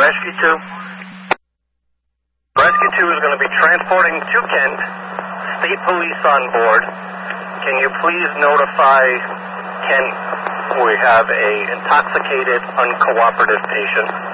Rescue 2. Rescue 2 is going to be transporting to Kent. State police on board. Can you please notify Kent we have a intoxicated, uncooperative patient?